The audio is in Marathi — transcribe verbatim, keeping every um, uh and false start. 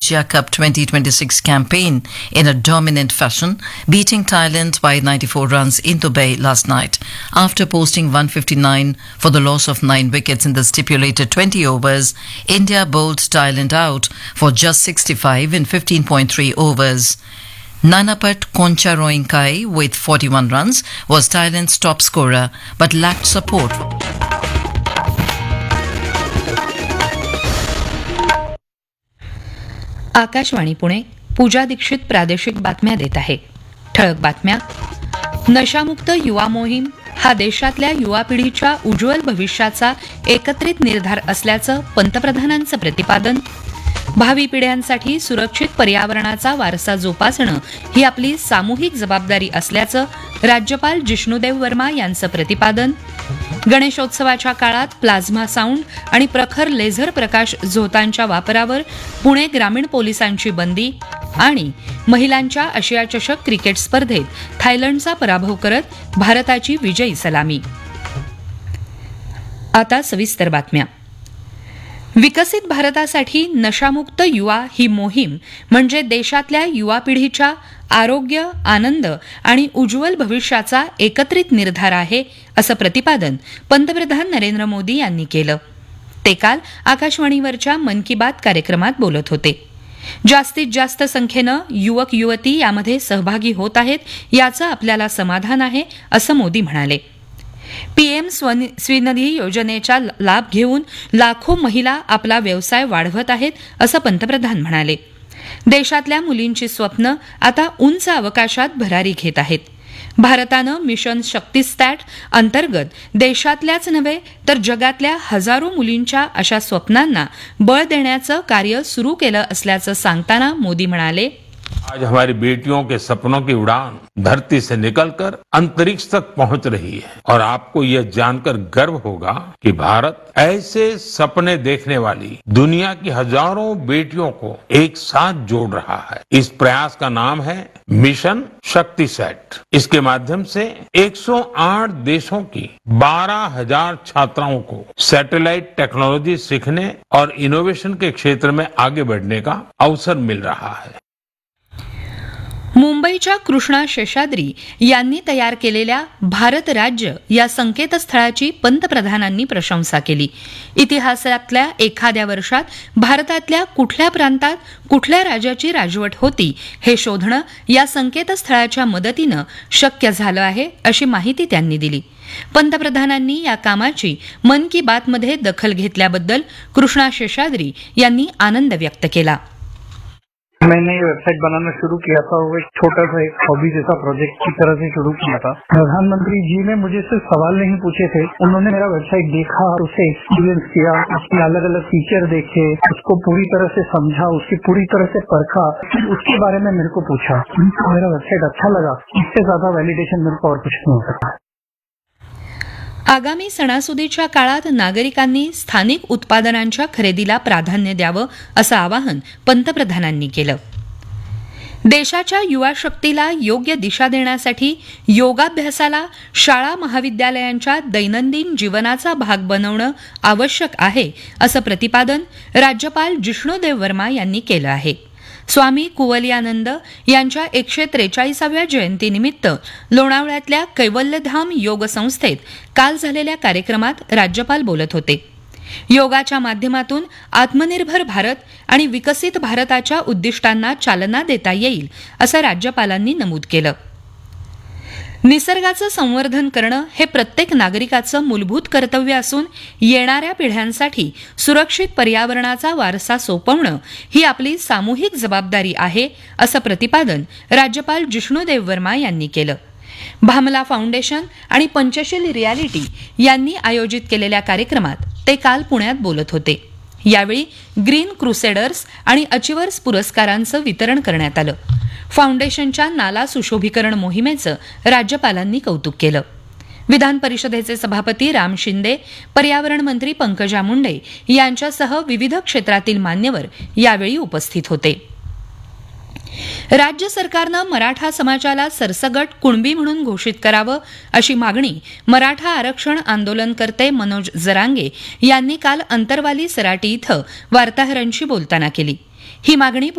Asia Cup twenty twenty-six campaign in a dominant fashion, beating Thailand by ninety-four runs in Dubai last night. After posting one fifty-nine for the loss of nine wickets in the stipulated twenty overs, India bowled Thailand out for just sixty-five in fifteen point three overs. Nanapat Koncharoenkai with forty-one runs was Thailand's top scorer but lacked support. Akashvani Pune. पूजा दीक्षित प्रादेशिक बातम्या देत आहे. ठळक बातम्या. नशामुक्त युवा मोहीम हा देशातल्या युवा पिढीच्या उज्ज्वल भविष्याचा एकत्रित निर्धार असल्याचं पंतप्रधानांचं प्रतिपादन. भावी पिढ्यांसाठी सुरक्षित पर्यावरणाचा वारसा जोपासणं ही आपली सामूहिक जबाबदारी असल्याचं राज्यपाल जिष्णुदेव वर्मा यांचं प्रतिपादन. गणेशोत्सवाच्या काळात प्लाझ्मा साऊंड आणि प्रखर लेझर प्रकाश झोतांच्या वापरावर पुणे ग्रामीण पोलिसांची बंदी. आणि महिलांच्या आशिया चषक क्रिकेट स्पर्धेत थायलंडचा पराभव करत भारताची विजयी सलामी. आता सविस्तर बातम्या. विकसित भारतासाठी नशामुक्त युवा ही मोहीम म्हणजे देशातल्या युवा पिढीच्या आरोग्य, आनंद आणि उज्ज्वल भविष्याचा एकत्रित निर्धार आहे असं प्रतिपादन पंतप्रधान नरेंद्र मोदी यांनी केलं. ते काल आकाशवाणीवरच्या मन की बात कार्यक्रमात बोलत होते. जास्तीत जास्त संख्येनं युवक युवती यामध्ये सहभागी होत आहेत याचं आपल्याला समाधान आहे असं मोदी म्हणाले. पीएम स्वनिधी योजनेचा लाभ घेऊन लाखो महिला आपला व्यवसाय वाढवत आहेत असं पंतप्रधान म्हणाले. देशातल्या मुलींची स्वप्न आता उंच अवकाशात भरारी घेत आहेत. भारतानं मिशन शक्तिस्टॅट अंतर्गत देशातल्याच नव्हे तर जगातल्या हजारो मुलींच्या अशा स्वप्नांना बळ देण्याचं कार्य सुरू केलं असल्याचं सांगताना मोदी म्हणाले. आज हमारी बेटियों के सपनों की उड़ान धरती से निकलकर अंतरिक्ष तक पहुंच रही है और आपको यह जानकर गर्व होगा कि भारत ऐसे सपने देखने वाली दुनिया की हजारों बेटियों को एक साथ जोड़ रहा है. इस प्रयास का नाम है मिशन शक्तिसैट. इसके माध्यम से एक सौ आठ देशों की बारह हजार छात्राओं को सैटेलाइट टेक्नोलॉजी सीखने और इनोवेशन के क्षेत्र में आगे बढ़ने का अवसर मिल रहा है. मुंबईच्या कृष्णा शेषाद्री यांनी तयार केलेल्या भारत राज्य या संकेतस्थळाची पंतप्रधानांनी प्रशंसा केली. इतिहासातल्या एखाद्या वर्षात भारतातल्या कुठल्या प्रांतात कुठल्या राजाची राजवट होती हे शोधणं या संकेतस्थळाच्या मदतीनं शक्य झालं आहे अशी माहिती त्यांनी दिली. पंतप्रधानांनी या कामाची मन की बातमध्ये दखल घेतल्याबद्दल कृष्णा शेषाद्री यांनी आनंद व्यक्त केला. मैंने ये वेबसाइट बनाना शुरू किया था, वो एक छोटा सा एक हॉबी जैसा प्रोजेक्ट की तरह से शुरू किया था. प्रधानमंत्री जी ने मुझे सिर्फ सवाल नहीं पूछे थे, उन्होंने मेरा वेबसाइट देखा, उसे एक्सपीरियंस किया, उसके अलग अलग फीचर देखे, उसको पूरी तरह से समझा, उसकी पूरी तरह से परखा, फिर उसके बारे में मेरे को पूछा. मेरा वेबसाइट अच्छा लगा. इससे ज्यादा वैलिडेशन मेरे को और कुछ नहीं हो सकता. आगामी सणासुदीच्या काळात नागरिकांनी स्थानिक उत्पादनांच्या खरेदीला प्राधान्य द्यावं असं आवाहन पंतप्रधानांनी केलं. देशाच्या युवा शक्तीला योग्य दिशा देण्यासाठी योगाभ्यासाला शाळा महाविद्यालयांच्या दैनंदिन जीवनाचा भाग बनवणं आवश्यक आहे असं प्रतिपादन राज्यपाल जिष्णुदेव वर्मा यांनी केलं आहे. स्वामी कुवलयानंद यांच्या एकशे त्रेचाळीसाव्या जयंतीनिमित्त लोणावळ्यातल्या कैवल्यधाम योग संस्थेत काल झालेल्या कार्यक्रमात राज्यपाल बोलत होते. योगाच्या माध्यमातून आत्मनिर्भर भारत आणि विकसित भारताच्या उद्दिष्टांना चालना देता येईल असं राज्यपालांनी नमूद केलं. निसर्गाचं संवर्धन करणं हे प्रत्येक नागरिकाचं मूलभूत कर्तव्य असून येणाऱ्या पिढ्यांसाठी सुरक्षित पर्यावरणाचा वारसा सोपवणं ही आपली सामूहिक जबाबदारी आहे असं प्रतिपादन राज्यपाल जिष्णुदेव वर्मा यांनी केलं. भामला फाउंडेशन आणि पंचशील रियालिटी यांनी आयोजित केलेल्या कार्यक्रमात ते काल पुण्यात बोलत होते. यावेळी ग्रीन क्रुसेडर्स आणि अचिव्हर्स पुरस्कारांचं वितरण करण्यात आलं. फाउंडेशनच्या नाला सुशोभीकरण मोहिमेचं राज्यपालांनी कौतुक केलं. विधान परिषदेचे सभापती राम शिंदे, पर्यावरण मंत्री पंकजा मुंडे यांच्यासह विविध क्षेत्रातील मान्यवर यावेळी उपस्थित होते. राज्य सरकारनं मराठा समाजाला सरसगट कुणबी म्हणून घोषित करावं अशी मागणी मराठा आरक्षण आंदोलनकर्ते मनोज जरांगे यांनी काल अंतरवाली सराटी इथं वार्ताहरांशी बोलताना केली. ही मागणी